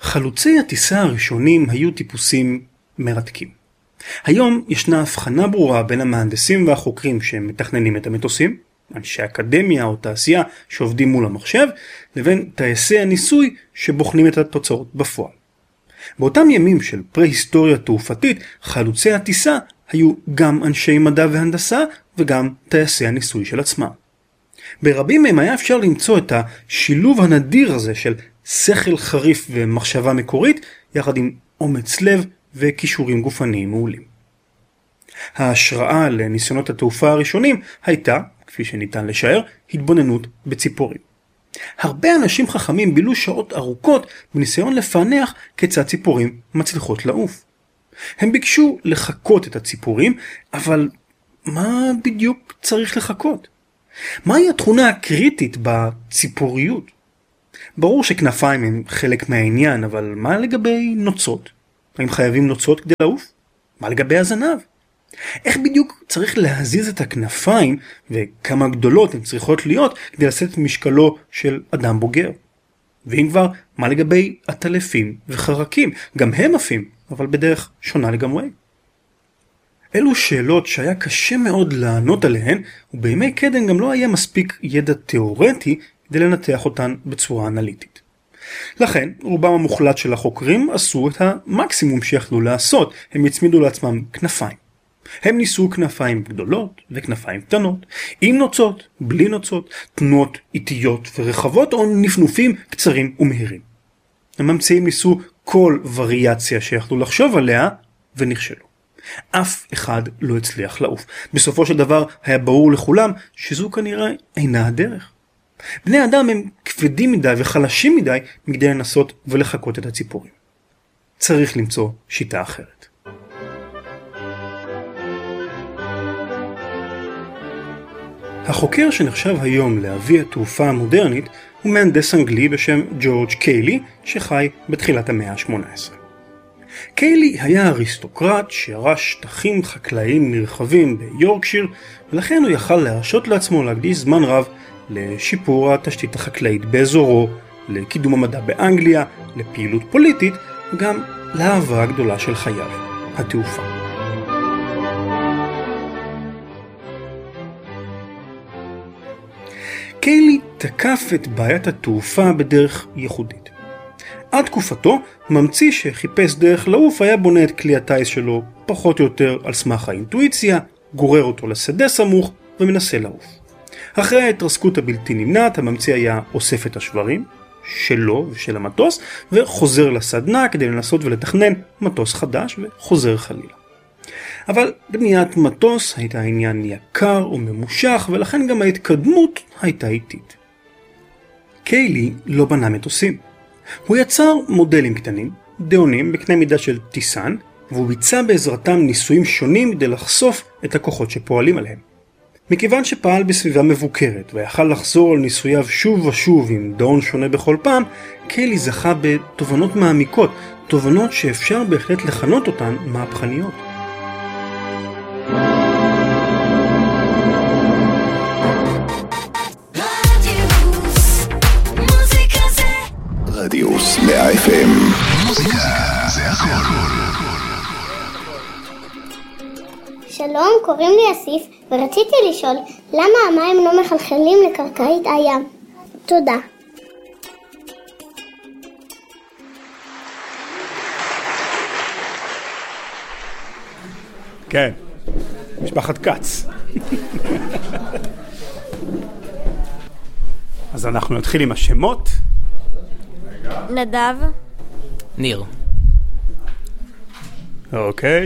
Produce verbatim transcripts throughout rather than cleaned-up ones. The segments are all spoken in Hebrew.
חלוצי הטיסה הראשונים היו טיפוסים מרתקים. היום ישנה הבחנה ברורה בין המהנדסים והחוקרים שמתכננים את המטוסים, אנשי אקדמיה או תעשייה שעובדים מול המחשב, לבין טייסי הניסוי שבוחנים את התוצאות בפועל. באותם ימים של פרה-היסטוריה תעופתית, חלוצי הטיסה היו גם אנשי מדע והנדסה וגם טייסי הניסוי של עצמם. ברבים מהם היה אפשר למצוא את השילוב הנדיר הזה של שכל חריף ומחשבה מקורית, יחד עם אומץ לב וכישורים גופניים מעולים. ההשראה לניסיונות התעופה הראשונים הייתה, כפי שניתן לשער, התבוננות בציפורים. הרבה אנשים חכמים בילו שעות ארוכות בניסיון לפענח כיצד ציפורים מצליחות לעוף. הם ביקשו לחקות את הציפורים, אבל מה בדיוק צריך לחקות? מהי התכונה הקריטית בציפוריות? ברור שכנפיים הם חלק מהעניין, אבל מה לגבי נוצות? האם חייבים נוצות כדי לעוף? מה לגבי הזנב? איך בדיוק צריך להזיז את הכנפיים וכמה גדולות הן צריכות להיות כדי לשאת משקלו של אדם בוגר? ואם כבר, מה לגבי עטלפים וחרקים? גם הם עפים, אבל בדרך שונה לגמרי. אלו שאלות שהיה קשה מאוד לענות עליהן, ובימי קדם גם לא היה מספיק ידע תיאורטי כדי לנתח אותן בצורה אנליטית. לכן, רובם המוחלט של החוקרים עשו את המקסימום שיכלו לעשות, הם הצמידו לעצמם כנפיים. הם ניסו כנפיים גדולות וכנפיים קטנות, עם נוצות, בלי נוצות, תנועות איטיות ורחבות או נפנופים קצרים ומהירים. הממציאים ניסו כל וריאציה שיכלו לחשוב עליה ונכשלו. אף אחד לא הצליח לעוף. בסופו של דבר היה ברור לכולם שזו כנראה אינה הדרך. בני אדם הם כבדים מדי וחלשים מדי מכדי לנסות ולחקות את הציפורים. צריך למצוא שיטה אחרת. החוקר שנחשב היום לאבי התעופה המודרנית הוא מהנדס אנגלי בשם ג'ורג' קיילי, שחי בתחילת המאה ה-שמונה עשרה. קיילי היה אריסטוקרט שירש שטחים חקלאיים נרחבים ביורקשיר, ולכן הוא יכל להרשות לעצמו להקדיש זמן רב לשיפור התשתית החקלאית באזורו, לקידום המדע באנגליה, לפעילות פוליטית, וגם לאהבה הגדולה של חייו, התעופה. קיילי תקף את בעיית התעופה בדרך ייחודית. עד תקופתו, ממציא שחיפש דרך לעוף היה בונה את כלי הטייס שלו פחות או יותר על סמך האינטואיציה, גורר אותו לשדה סמוך ומנסה לעוף. אחרי ההתרסקות הבלתי נמנעת, הממציא היה אוסף את השברים שלו ושל המטוס וחוזר לסדנה כדי לנסות ולתכנן מטוס חדש וחוזר חלילה. אבל בניית מטוס הייתה עניין יקר וממושך, ולכן גם ההתקדמות הייתה איטית. קיילי לא בנה מטוסים. הוא יצר מודלים קטנים, דאונים בקנה מידה של טיסן, והוא ביצע בעזרתם ניסויים שונים כדי לחשוף את הכוחות שפועלים עליהם. מכיוון שפעל בסביבה מבוקרת ויכל לחזור על ניסוייו שוב ושוב עם דאון שונה בכל פעם, קיילי זכה בתובנות מעמיקות, תובנות שאפשר בהחלט לכנות אותן מהפכניות. רדיוס מאה אף אם. מוזיקה זה הכל. שלום, קוראים לי אסיף, ורציתי לשאול למה המים לא מחלחלים לקרקעית הים. תודה. כן, משפחת קץ. אז אנחנו נתחיל עם השמות. נדב. ניר. אוקיי.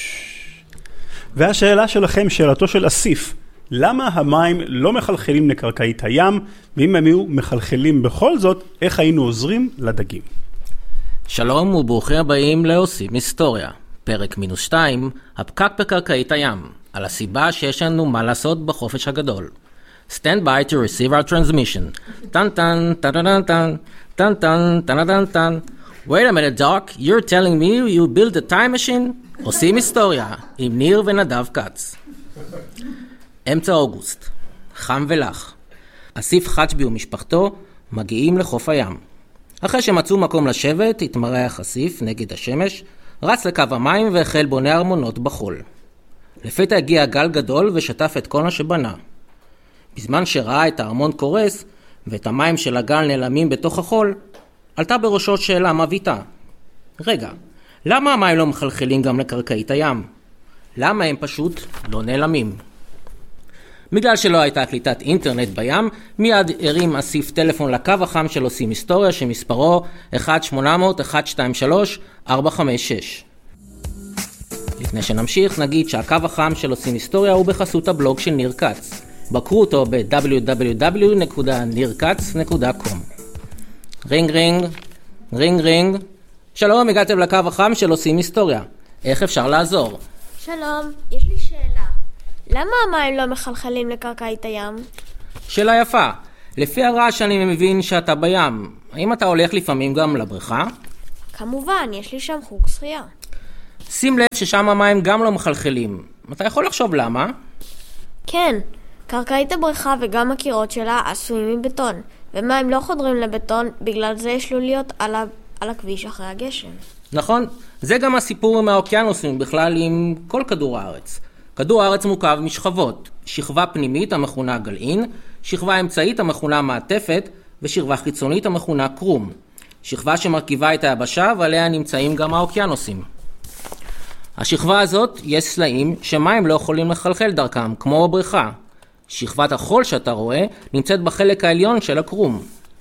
והשאלה שלכם, שאלתו של אסיף, למה המים לא מחלחלים לקרקעית הים, ואם הם היו מחלחלים בכל זאת, איך היינו עוזרים לדגים? שלום וברוכים הבאים לעושים היסטוריה. פרק מינוס שתיים, הפקק בקרקעית הים, על הסיבה שיש לנו מה לעשות בחופש הגדול. Stand by to receive our transmission. טן טן, טן טן טן, טן טן, טן טן טן. Wait a minute, Doc, you're telling me you built a time machine? עושים היסטוריה, עם ניר ונדב קץ. אמצע אוגוסט, חם ולח. אסיף חצ'בי ומשפחתו מגיעים לחוף הים. אחרי שמצאו מקום לשבת, התמרח חשיף נגד השמש, רץ לקו המים והחל בונה ארמונות בחול. לפתע הגיע גל גדול ושטף את כל מה שבנה. בזמן שראה את הארמון קורס ואת המים של הגל נעלמים בתוך החול, עלתה בראשו שאלה מביתה. רגע, למה המים לא מחלחלים גם לקרקעית הים? למה הם פשוט לא נעלמים? בגלל שלא הייתה קליטת אינטרנט בים, מיד הרים אסיף טלפון לקו החם של עושים היסטוריה שמספרו אחת שמונה אפס אפס אחת שתיים שלוש ארבע חמש שש. לפני שנמשיך נגיד שהקו החם של עושים היסטוריה הוא בחסות הבלוג של ניר קץ. בקרו אותו ב-דאבליו דאבליו דאבליו נקודה ניר קץ נקודה קום. רינג רינג, רינג רינג. שלום, הגעתם לקו החם של עושים היסטוריה. איך אפשר לעזור? שלום, יש לי שאלה. למה המים לא מחלחלים לקרקעית הים? שאלה יפה. לפי הרעש אני מבין שאתה בים. האם אתה הולך לפעמים גם לבריכה? כמובן, יש לי שם חוג שחייה. שים לב ששם המים גם לא מחלחלים. אתה יכול לחשוב למה? כן, קרקעית הבריכה וגם הקירות שלה עשויים מבטון, ומים לא חודרים לבטון, בגלל זה יש לוליות על, ה... על הכביש אחרי הגשם. נכון, זה גם הסיפור עם האוקיינוסים בכלל עם כל כדור הארץ. כדור הארץ מורכב משכבות, שכבה פנימית המכונה גלעין, שכבה אמצעית המכונה מעטפת, ושכבה חיצונית המכונה קרום. שכבה שמרכיבה את היבשה ועליה נמצאים גם האוקיינוסים. השכבה הזאת יש סלעים שמים לא יכולים לחלחל דרכם, כמו בבריכה. שכבת החול שאתה רואה נמצאת בחלק העליון של הקרום.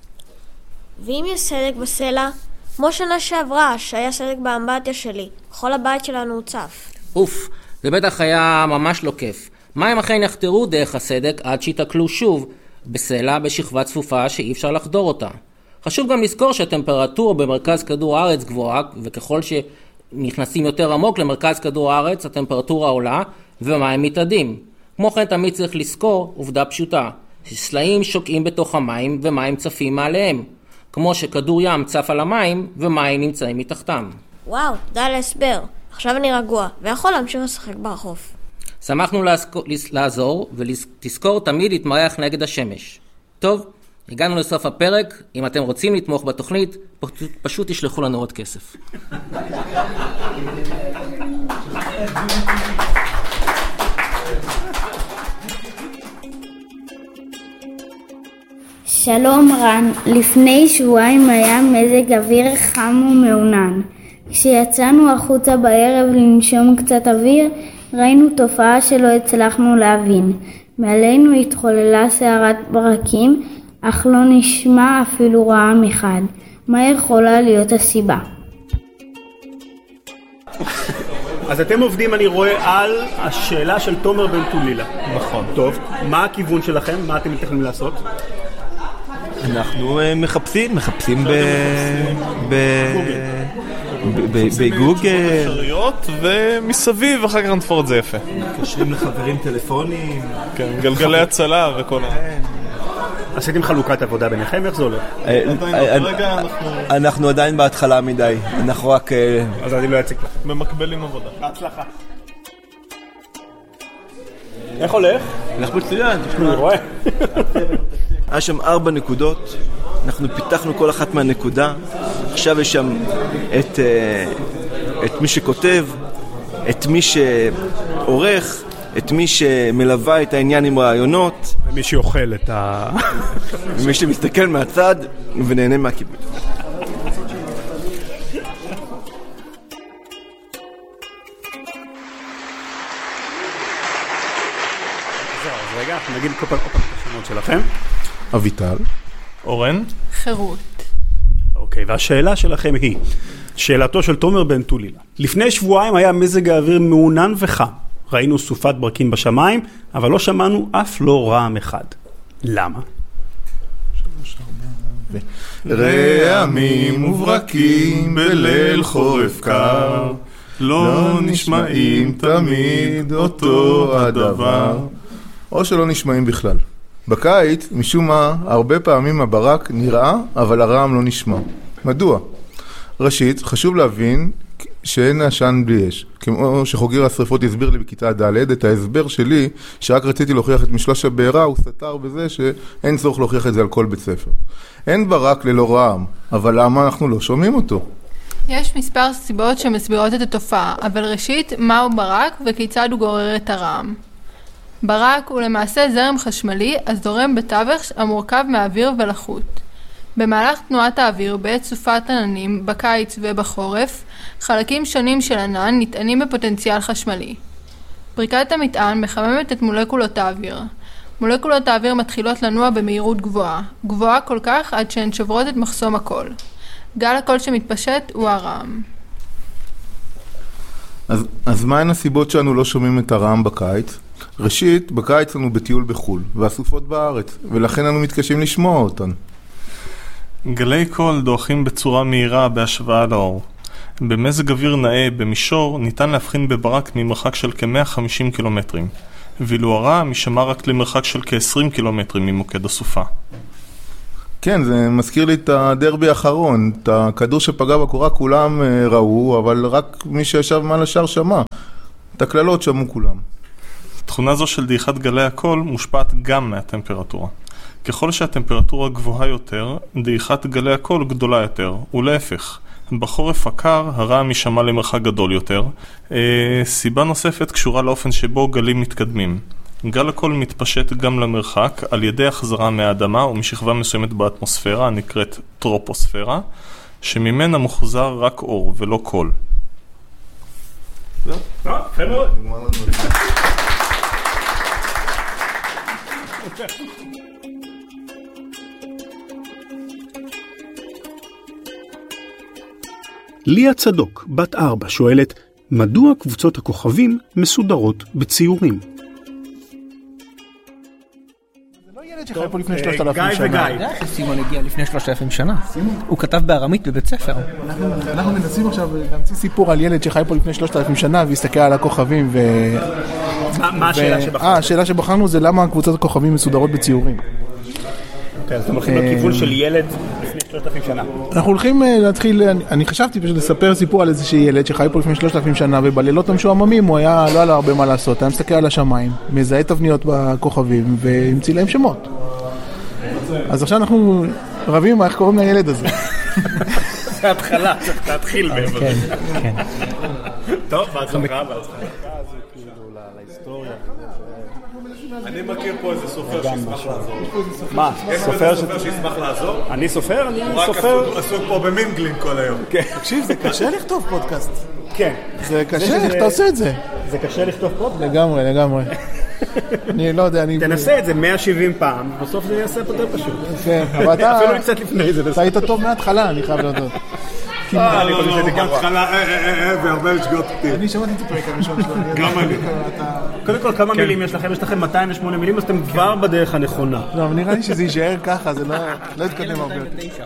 ואם יש סדק בסלע, כמו שנה שעברה שהיה סדק באמבטיה שלי, כל הבית שלנו הוצף. אוף, זה בטח היה ממש לא כיף. מים אכן יחתרו דרך הסדק עד שיתקלו שוב בסלע בשכבה צפופה שאי אפשר לחדור אותה. חשוב גם לזכור שהטמפרטורה במרכז כדור הארץ גבוהה, וככל שנכנסים יותר עמוק למרכז כדור הארץ הטמפרטורה עולה ומים מתאדים. כמו כן תמיד צריך לזכור עובדה פשוטה, שסלעים שוקעים בתוך המים ומים צפים מעליהם, כמו שכדור ים צף על המים ומים נמצאים מתחתם. וואו, תודה להסבר. עכשיו אני רגוע ויכול להמשיך לשחק ברחוב. שמחנו לעזור ותזכור תמיד להתמרח נגד השמש. טוב, הגענו לסוף הפרק. אם אתם רוצים לתמוך בתוכנית, פשוט, פשוט תשלחו לנו עוד כסף. שלום רן, לפני שבועיים היה מזג אוויר חם ומעונן. כשיצאנו החוצה בערב לנשום קצת אוויר, ראינו תופעה שלא הצלחנו להבין. מעלינו התחוללה סערת ברקים, אך לא נשמע אפילו רעם אחד. מה יכולה להיות הסיבה? אז אתם עובדים, אני רואה, על השאלה של תומר בן טולילה. נכון. טוב, מה הכיוון שלכם? מה אתם מתכננים לעשות? אנחנו מחפשים, מחפשים בגוגל. אפשריות ומסביב, אחר כך נתפור את זה יפה. מתקשרים לחברים טלפונים. כן, גלגלי הצלה וכל ה... עשיתם חלוקת עבודה ביניכם, איך זה הולך? אנחנו עדיין בהתחלה מדי, אנחנו רק... אז אני לא אציג לך. במקבלים עבודה. בהצלחה. איך הולך? הולך מצוין. אני רואה. היה שם ארבע נקודות, אנחנו פיתחנו כל אחת מהנקודה, עכשיו יש שם את, את מי שכותב, את מי שעורך, את מי שמלווה את העניין עם רעיונות, ומי שאוכל את ה... ומי שמסתכל מהצד ונהנה מהכיבוד. אז רגע, אנחנו נגיד כל פעם את השמות שלכם. אביטל. אורן. חירות. אוקיי, והשאלה שלכם היא, שאלתו של תומר בן טולילה. לפני שבועיים היה מזג האוויר מעונן וחם. ראינו סופת ברקים בשמיים, אבל לא שמענו אף לא רעם אחד. למה? רעמים וברקים בליל חורף קר, לא נשמעים תמיד אותו הדבר, או שלא נשמעים בכלל. בקיץ, משום מה, הרבה פעמים הברק נראה, אבל הרעם לא נשמע. מדוע? ראשית, חשוב להבין שאין עשן בלי אש. כמו שחוגר השריפות הסביר לי בכיתה ד', את ההסבר שלי, שרק רציתי להוכיח את משלוש הבעירה, הוא סתר בזה שאין צורך להוכיח את זה על כל בית ספר. אין ברק ללא רעם, אבל למה אנחנו לא שומעים אותו? יש מספר סיבות שמסבירות את התופעה, אבל ראשית, מהו ברק וכיצד הוא גורר את הרעם. ברק הוא למעשה זרם חשמלי הזורם בתווך המורכב מהאוויר ולחות. במהלך תנועת האוויר בעת סופת עננים, בקיץ ובחורף, חלקים שונים של ענן נטענים בפוטנציאל חשמלי. פריקת המטען מחממת את מולקולות האוויר. מולקולות האוויר מתחילות לנוע במהירות גבוהה, גבוהה כל כך עד שהן שוברות את מחסום הקול. גל הקול שמתפשט הוא הרעם. אז, אז מהן הסיבות שאנו לא שומעים את הרעם בקיץ? ראשית, בקיץ אנו בטיול בחול, והסופות בארץ, ולכן אנו מתקשים לשמוע אותן. גלי קול דועכים בצורה מהירה בהשוואה לאור. במזג אוויר נאה במישור ניתן להבחין בברק ממרחק של כ-מאה וחמישים קילומטרים, ואילו הרעם יישמע רק למרחק של כ-עשרים קילומטרים ממוקד הסופה. כן, זה מזכיר לי את הדרבי האחרון, את הכדור שפגע בקורה כולם ראו, אבל רק מי שישב מעל השאר שמע. את הכללות שמעו כולם. תכונה זו של דעיכת גלי הקול מושפעת גם מהטמפרטורה. ככל שהטמפרטורה גבוהה יותר, דעיכת גלי הקול גדולה יותר, ולהפך. בחורף הקר, הרעם יישמע למרחק גדול יותר. אה, סיבה נוספת קשורה לאופן שבו גלים מתקדמים. גל הקול מתפשט גם למרחק על ידי החזרה מהאדמה ומשכבה מסוימת באטמוספירה הנקראת טרופוספירה, שממנה מוחזר רק אור ולא קול. זהו? לא, יפה מאוד. ליה צדוק, בת ארבע, שואלת, מדוע קבוצות הכוכבים מסודרות בציורים? זה לא ילד שחי פה לפני שלושת אלפים גיא שנה. וגיא. אתה יודע שסימון הגיע לפני שלושת אלפים שנה. הוא כתב בארמית בבית ספר. אנחנו מנסים עכשיו להמציא סיפור על ילד שחי פה לפני שלושת אלפים שנה והסתכל על הכוכבים ו... מה השאלה שבחרנו? אה, השאלה שבחרנו זה למה קבוצות הכוכבים מסודרות בציורים. אז אתם הולכים לכיוון של ילד לפני שלושת אלפים שנה. אנחנו הולכים להתחיל, אני חשבתי פשוט לספר סיפור על איזשהו ילד שחי פה לפני שלושת אלפים שנה, ובלילות המשועממים הוא היה, לא היה לו הרבה מה לעשות, היה מסתכל על השמיים, מזהה תבניות בכוכבים, והמציא להם שמות. אז עכשיו אנחנו רבים מה איך קוראים לילד הזה. זה התחלה, צריך להתחיל בעבר. כן, כן. טוב, בהצלחה, בהצלחה. אני מכיר פה איזה סופר שישמח לעזור. מה? סופר שישמח לעזור? אני סופר? אני סופר. הוא רק עסוק פה במינגלינג כל היום. תקשיב, זה קשה לכתוב פודקאסט. כן. זה קשה, איך אתה עושה את זה? זה קשה לכתוב פודקאסט? לגמרי, לגמרי. אני לא יודע, אני... תנסה את זה מאה שבעים פעם, בסוף זה יעשה יותר פשוט. כן, אבל אתה... אפילו קצת לפני זה. אתה היית טוב מההתחלה, אני חייב לדעת. אה, לא, לא, בהתחלה, אה, אה, אה, והרבה לשגות אותי. אני שמעתי את הפרק הראשון שלו. גם אני. קודם כל, כמה מילים יש לכם? יש לכם מאתיים ושמונה מילים, אז אתם כבר בדרך הנכונה. לא, אבל נראה לי שזה יישאר ככה, זה לא יתקדם הרבה יותר.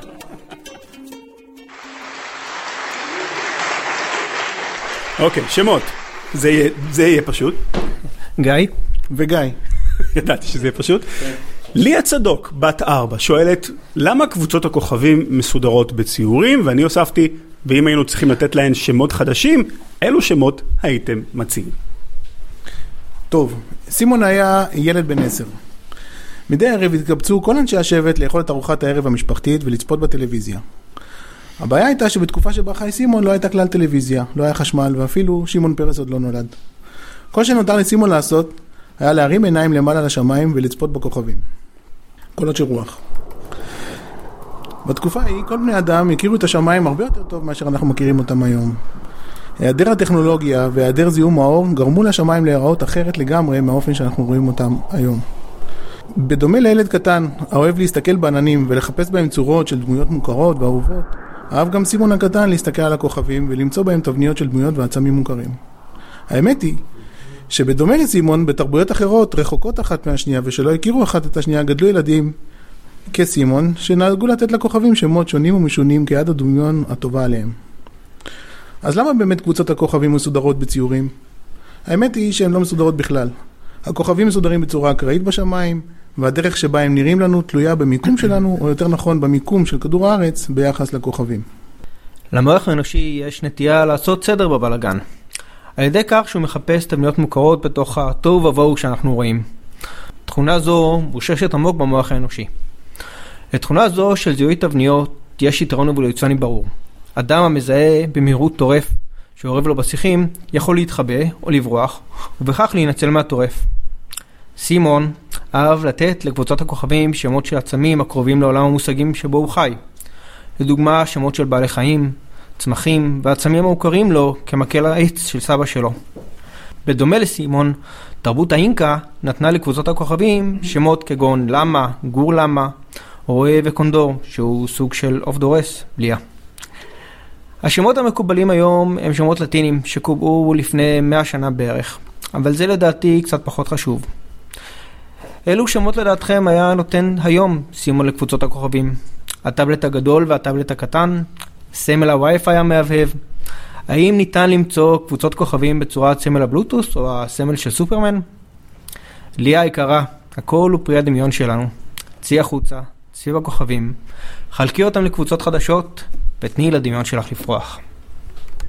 אוקיי, שמות. זה יהיה פשוט. גיא וגיא. ידעתי שזה יהיה פשוט. ליה צדוק, בת ארבע, שואלת, למה קבוצות הכוכבים מסודרות בציורים? ואני הוספתי, ואם היינו צריכים לתת להן שמות חדשים, אילו שמות הייתם מציעים? טוב, סימון היה ילד בן עשר. מדי ערב התקבצו כל אנשי השבט לאכול את ארוחת הערב המשפחתית ולצפות בטלוויזיה. הבעיה הייתה שבתקופה שבה חי סימון לא הייתה כלל טלוויזיה, לא היה חשמל, ואפילו שמעון פרס עוד לא נולד. כל שנותר לסימון לעשות היה להרים עיניים למעלה לשמיים ולצפות בכוכבים. קולות של רוח. בתקופה ההיא כל בני אדם הכירו את השמיים הרבה יותר טוב מאשר אנחנו מכירים אותם היום. היעדר הטכנולוגיה והיעדר זיהום האור גרמו לשמיים להיראות אחרת לגמרי מהאופן שאנחנו רואים אותם היום. בדומה לילד קטן, האוהב להסתכל בעננים ולחפש בהם צורות של דמויות מוכרות ואהובות, אהב גם סימון הקטן להסתכל על הכוכבים ולמצוא בהם תבניות של דמויות ועצמים מוכרים. האמת היא שבדומה לסימון, בתרבויות אחרות רחוקות אחת מהשנייה ושלא הכירו אחת את השנייה, גדלו ילדים כסימון שנהגו לתת לכוכבים שמות שונים ומשונים כיד הדמיון הטובה עליהם. אז למה באמת קבוצות הכוכבים מסודרות בציורים? האמת היא שהן לא מסודרות בכלל. הכוכבים מסודרים בצורה אקראית בשמיים, והדרך שבה הם נראים לנו תלויה במיקום שלנו, או יותר נכון במיקום של כדור הארץ ביחס לכוכבים. למוח האנושי יש נטייה לעשות סדר בבלגן, על ידי כך שהוא מחפש תבניות מוכרות בתוך התוהו ובוהו שאנחנו רואים. תכונה זו מוששת עמוק במוח האנושי. לתכונה זו של זיהוי תבניות יש יתרון אבולוציוני ברור. אדם המזהה במהירות טורף שעורב לו בשיחים יכול להתחבא או לברוח, ובכך להינצל מהטורף. סימון אהב לתת לקבוצות הכוכבים שמות של עצמים הקרובים לעולם המושגים שבו הוא חי. לדוגמה, שמות של בעלי חיים, צמחים ועצמים המוכרים לו כמקל העץ של סבא שלו. בדומה לסימון, תרבות האינקה נתנה לקבוצות הכוכבים שמות כגון למה, גור למה, רועה וקונדור, שהוא סוג של עוף דורס, בליה. השמות המקובלים היום הם שמות לטינים שקובעו לפני מאה שנה בערך, אבל זה לדעתי קצת פחות חשוב. אילו שמות לדעתכם היה נותן היום סימון לקבוצות הכוכבים? הטאבלט הגדול והטאבלט הקטן, סמל הווי-פיי המהבהב. האם ניתן למצוא קבוצות כוכבים בצורת סמל הבלוטוס או הסמל של סופרמן? ליה היקרה, הכל הוא פרי הדמיון שלנו. צאי החוצה, סביב הכוכבים, חלקי אותם לקבוצות חדשות ותני לדמיון שלך לפרוח.